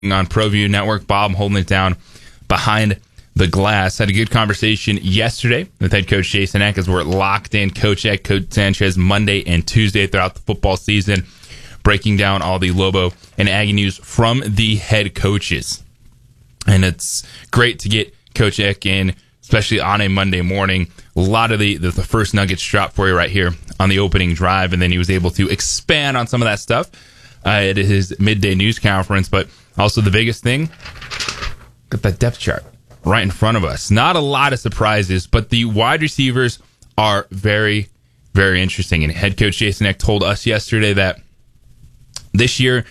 on ProView Network. Bob holding it down behind the glass. Had a good conversation yesterday with head coach Jason Eck as we're locked in. Coach Eck, Coach Sanchez, Monday and Tuesday throughout the football season, breaking down all the Lobo and Aggie news from the head coaches. And it's great to get Coach Eck in, especially on a Monday morning. A lot of the first nuggets dropped for you right here on the opening drive, and then he was able to expand on some of that stuff at his midday news conference. But also the biggest thing, got that depth chart right in front of us. Not a lot of surprises, but the wide receivers are very, very interesting. And head coach Jason Eck told us yesterday that this year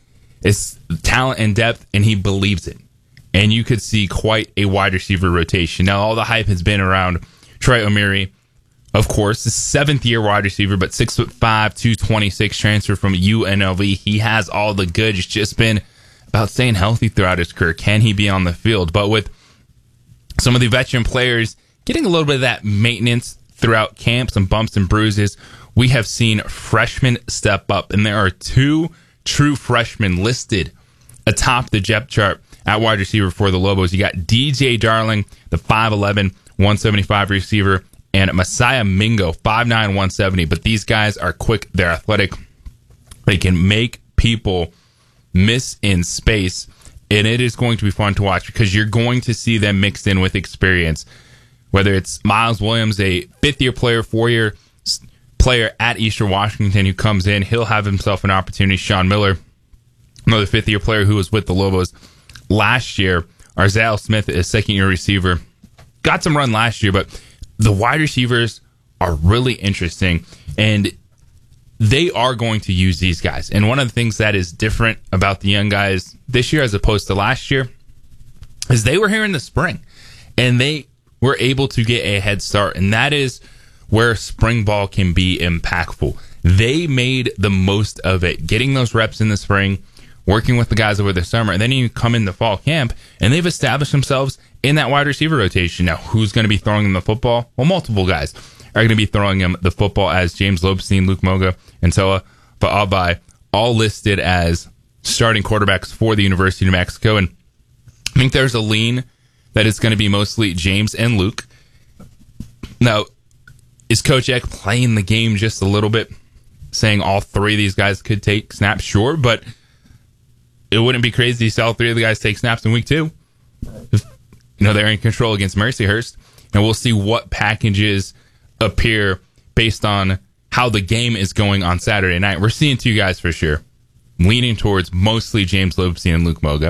is talent and depth, and he believes it. And you could see quite a wide receiver rotation. Now, all the hype has been around Troy O'Meary, of course, the seventh-year wide receiver, but 6'5", 226, transfer from UNLV. He has all the goods. It's just been about staying healthy throughout his career. Can he be on the field? But with some of the veteran players getting a little bit of that maintenance throughout camp, some bumps and bruises, we have seen freshmen step up. And there are two true freshmen listed atop the depth chart at wide receiver for the Lobos. You got DJ Darling, the 5'11", 175 receiver, and Messiah Mingo, 5'9", 170. But these guys are quick. They're athletic. They can make people miss in space. And it is going to be fun to watch because you're going to see them mixed in with experience. Whether it's Miles Williams, a fifth-year player, four-year player at Eastern Washington who comes in, he'll have himself an opportunity. Sean Miller, another fifth-year player who was with the Lobos last year. Arzale Smith, a second-year receiver, got some run last year, but the wide receivers are really interesting, and they are going to use these guys. And one of the things that is different about the young guys this year as opposed to last year is they were here in the spring, and they were able to get a head start, and that is where spring ball can be impactful. They made the most of it, getting those reps in the spring, working with the guys over the summer, and then you come in the fall camp, and they've established themselves in that wide receiver rotation. Now, who's going to be throwing them the football? Well, multiple guys are going to be throwing him the football, as James Lobstein, Luke Moga, and Toa Va'avai, all listed as starting quarterbacks for the University of New Mexico. And I think there's a lean that it's going to be mostly James and Luke. Now, is Coach Eck playing the game just a little bit, saying all three of these guys could take snaps? Sure, but it wouldn't be crazy to see all three of the guys take snaps in week 2. If, they're in control against Mercyhurst, and we'll see what packages appear based on how the game is going on Saturday night. We're seeing two guys for sure, leaning towards mostly James Lobstein and Luke Moga.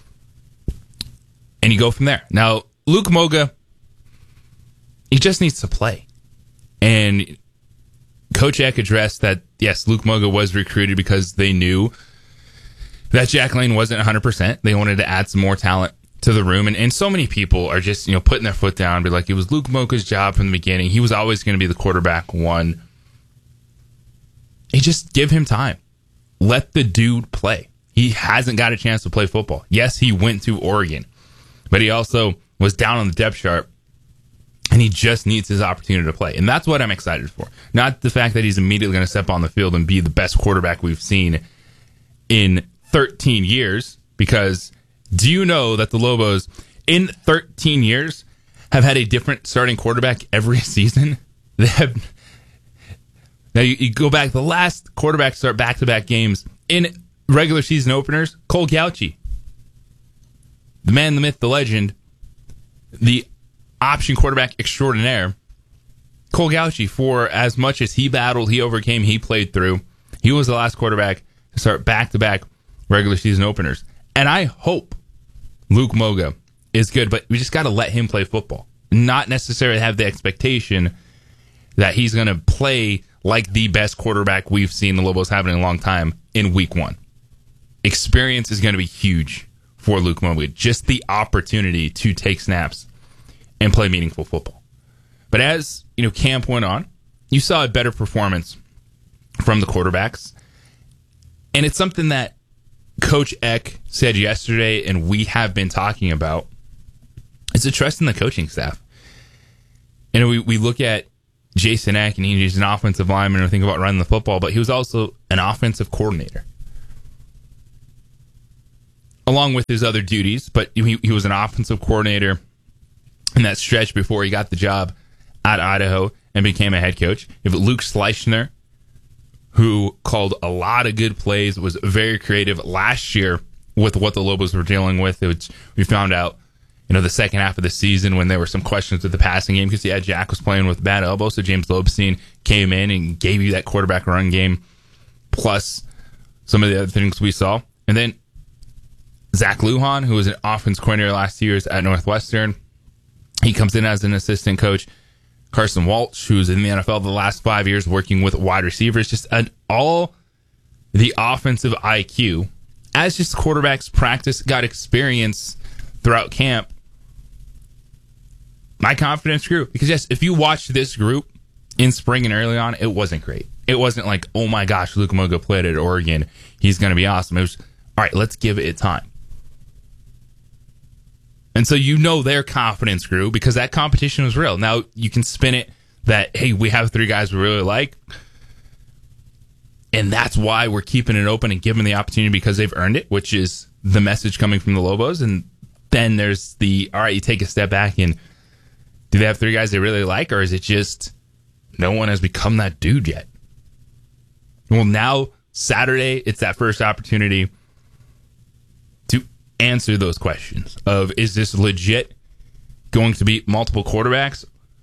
And you go from there. Now, Luke Moga, he just needs to play. And Coach Eck addressed that, yes, Luke Moga was recruited because they knew that Jack Lane wasn't 100%. They wanted to add some more talent to the room. And so many people are just, putting their foot down and be like, it was Luke Moga's job from the beginning. He was always going to be the quarterback one. You just give him time. Let the dude play. He hasn't got a chance to play football. Yes, he went to Oregon, but he also was down on the depth chart, and he just needs his opportunity to play. And that's what I'm excited for. Not the fact that he's immediately going to step on the field and be the best quarterback we've seen in 13 years, because do you know that the Lobos in 13 years have had a different starting quarterback every season? They have. Now you go back, the last quarterback start back-to-back games in regular season openers, Cole Gauchi. The man, the myth, the legend, the option quarterback extraordinaire, Cole Gauchi. For as much as he battled, he overcame, he played through, he was the last quarterback to start back-to-back regular season openers. And I hope Luke Moga is good, but we just got to let him play football. Not necessarily have the expectation that he's going to play like the best quarterback we've seen the Lobos have in a long time in week 1. Experience is going to be huge for Luke Moga. Just the opportunity to take snaps and play meaningful football. But as camp went on, you saw a better performance from the quarterbacks. And it's something that Coach Eck said yesterday, and we have been talking about. It's a trust in the coaching staff. And we look at Jason Eck, and he's an offensive lineman, and we think about running the football, but he was also an offensive coordinator. along with his other duties, but he was an offensive coordinator in that stretch before he got the job at Idaho and became a head coach. You have Luke Schleichner, who called a lot of good plays, was very creative last year with what the Lobos were dealing with. We found out, the second half of the season when there were some questions with the passing game because Jack was playing with a bad elbow, so James Lobstein came in and gave you that quarterback run game, plus some of the other things we saw. And then Zach Lujan, who was an offense coordinator last year at Northwestern, he comes in as an assistant coach. Carson Walsh, who's in the NFL the last 5 years working with wide receivers, just all the offensive IQ. As just quarterbacks practice, got experience throughout camp, my confidence grew. Because, yes, if you watched this group in spring and early on, it wasn't great. It wasn't like, oh my gosh, Luke Moga played at Oregon. He's going to be awesome. It was, all right, let's give it time. And so their confidence grew because that competition was real. Now you can spin it that, hey, we have 3 guys we really like. And that's why we're keeping it open and giving the opportunity because they've earned it, which is the message coming from the Lobos. And then there's all right, you take a step back and do they have 3 guys they really like? Or is it just no one has become that dude yet? Well, now Saturday, it's that first opportunity to answer those questions of, is this legit going to be multiple quarterbacks?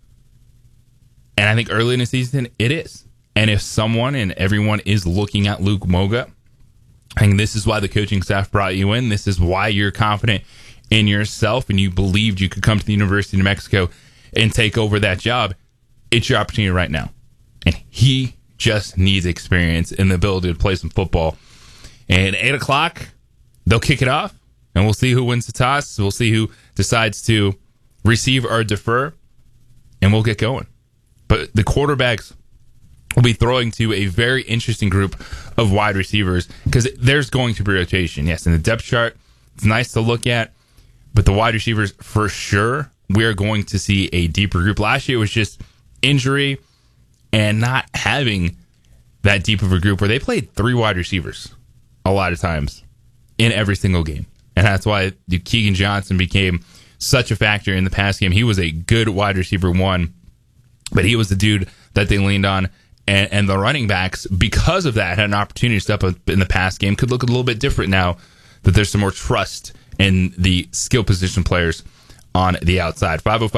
And I think early in the season, it is. And if someone and everyone is looking at Luke Moga, I think this is why the coaching staff brought you in. This is why you're confident in yourself and you believed you could come to the University of New Mexico and take over that job. It's your opportunity right now. And he just needs experience and the ability to play some football. And 8 o'clock, they'll kick it off. And we'll see who wins the toss. We'll see who decides to receive or defer. And we'll get going. But the quarterbacks will be throwing to a very interesting group of wide receivers because there's going to be rotation. Yes, in the depth chart, it's nice to look at. But the wide receivers, for sure, we're going to see a deeper group. Last year was just injury and not having that deep of a group where they played 3 wide receivers a lot of times in every single game. And that's why Keegan Johnson became such a factor in the pass game. He was a good wide receiver 1, but he was the dude that they leaned on. And the running backs, because of that, had an opportunity to step up in the pass game. Could look a little bit different now that there's some more trust in the skill position players on the outside.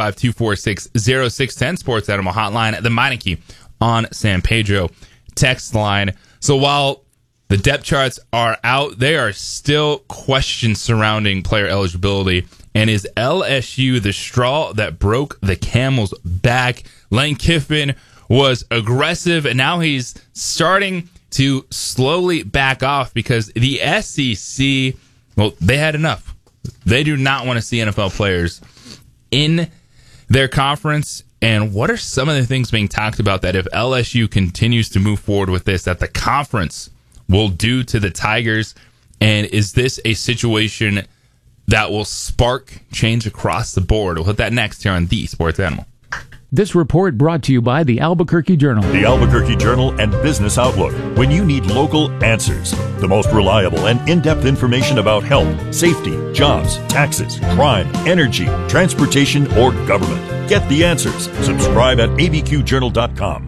505-246-0610, Sports Animal Hotline, the Meineke on San Pedro text line. So while the depth charts are out, there are still questions surrounding player eligibility. And is LSU the straw that broke the camel's back? Lane Kiffin was aggressive, and now he's starting to slowly back off because the SEC, well, they had enough. They do not want to see NFL players in their conference. And what are some of the things being talked about that if LSU continues to move forward with this, that the conference will do to the Tigers? And is this a situation that will spark change across the board? We'll hit that next here on The Sports Animal. This report brought to you by the Albuquerque Journal. The Albuquerque Journal and Business Outlook. When you need local answers, the most reliable and in-depth information about health, safety, jobs, taxes, crime, energy, transportation, or government. Get the answers. Subscribe at abqjournal.com.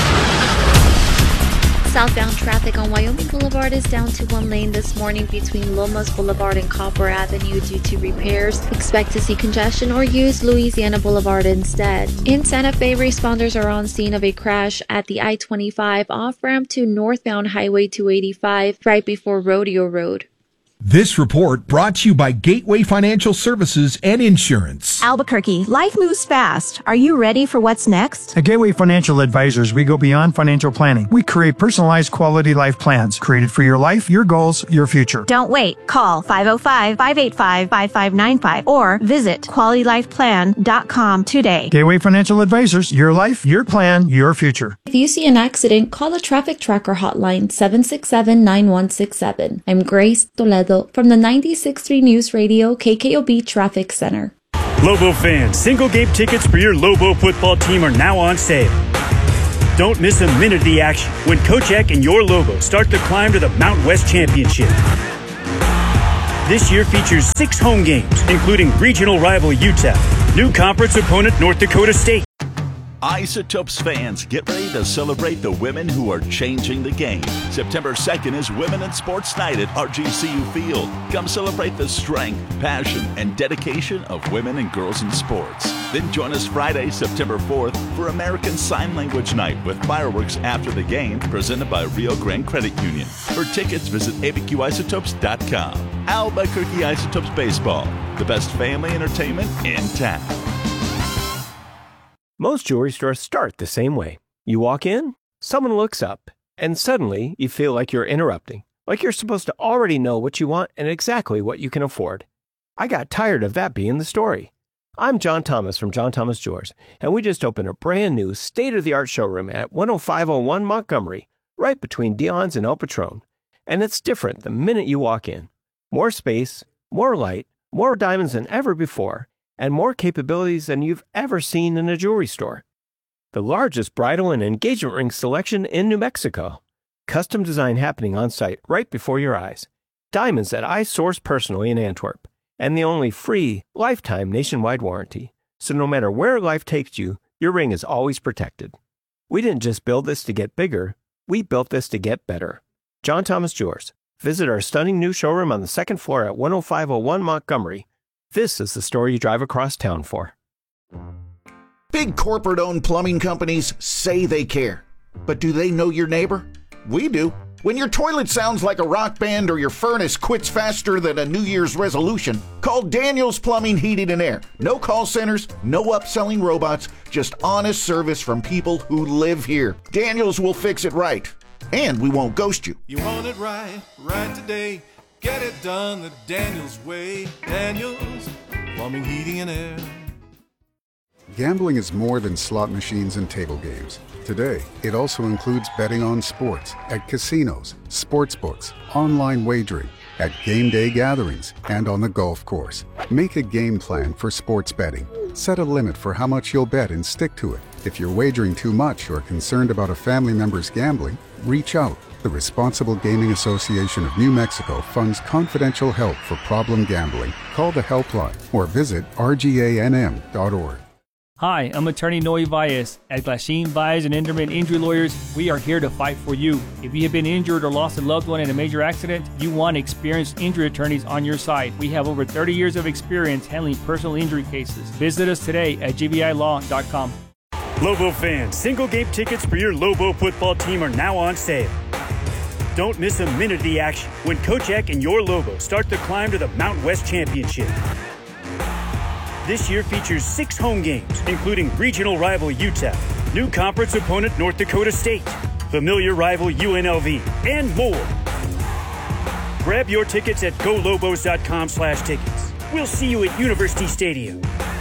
Southbound traffic on Wyoming Boulevard is down to 1 lane this morning between Lomas Boulevard and Copper Avenue due to repairs. Expect to see congestion or use Louisiana Boulevard instead. In Santa Fe, responders are on scene of a crash at the I-25 off-ramp to northbound Highway 285 right before Rodeo Road. This report brought to you by Gateway Financial Services and Insurance. Albuquerque, life moves fast. Are you ready for what's next? At Gateway Financial Advisors, we go beyond financial planning. We create personalized quality life plans created for your life, your goals, your future. Don't wait. Call 505-585-5595 or visit QualityLifePlan.com today. Gateway Financial Advisors, your life, your plan, your future. If you see an accident, call the Traffic Tracker hotline 767-9167. I'm Grace Toledo from the 96.3 News Radio KKOB Traffic Center. Lobo fans, single game tickets for your Lobo football team are now on sale. Don't miss a minute of the action when Coach Eck and your Lobo start to climb to the Mountain West Championship. This year features 6 home games, including regional rival UTEP, new conference opponent North Dakota State. Isotopes fans, get ready to celebrate the women who are changing the game. September 2nd is Women in Sports Night at RGCU Field. Come celebrate the strength, passion, and dedication of women and girls in sports. Then join us Friday, September 4th for American Sign Language Night with fireworks after the game presented by Rio Grande Credit Union. For tickets, visit abqisotopes.com. Albuquerque Isotopes Baseball, the best family entertainment in town. Most jewelry stores start the same way. You walk in, someone looks up, and suddenly you feel like you're interrupting, like you're supposed to already know what you want and exactly what you can afford. I got tired of that being the story. I'm John Thomas from John Thomas Jewelers, and we just opened a brand new state-of-the-art showroom at 10501 Montgomery, right between Dion's and El Patron. And it's different the minute you walk in. More space, more light, more diamonds than ever before, and more capabilities than you've ever seen in a jewelry store. The largest bridal and engagement ring selection in New Mexico. Custom design happening on site right before your eyes. Diamonds that I source personally in Antwerp. And the only free, lifetime nationwide warranty. So no matter where life takes you, your ring is always protected. We didn't just build this to get bigger, we built this to get better. John Thomas Jewelers. Visit our stunning new showroom on the second floor at 10501 Montgomery. This is the store you drive across town for. Big corporate-owned plumbing companies say they care. But do they know your neighbor? We do. When your toilet sounds like a rock band or your furnace quits faster than a New Year's resolution, call Daniels Plumbing, Heating, and Air. No call centers, no upselling robots, just honest service from people who live here. Daniels will fix it right. And we won't ghost you. You want it right, right today. Get it done the Daniels way. Daniels Plumbing, Heating, and Air. Gambling is more than slot machines and table games. Today, it also includes betting on sports, at casinos, sports books, online wagering, at game day gatherings, and on the golf course. Make a game plan for sports betting. Set a limit for how much you'll bet and stick to it. If you're wagering too much or concerned about a family member's gambling, reach out. The Responsible Gaming Association of New Mexico funds confidential help for problem gambling. Call the helpline or visit rganm.org. Hi, I'm attorney Noe Valles. At Glasheen, Valles and Enderman Injury Lawyers, we are here to fight for you. If you have been injured or lost a loved one in a major accident, you want experienced injury attorneys on your side. We have over 30 years of experience handling personal injury cases. Visit us today at gbilaw.com. Lobo fans, single game tickets for your Lobo football team are now on sale. Don't miss a minute of the action when Coach Eck and your Lobo start the climb to the Mountain West Championship. This year features 6 home games, including regional rival UTEP, new conference opponent North Dakota State, familiar rival UNLV, and more. Grab your tickets at golobos.com/tickets. We'll see you at University Stadium.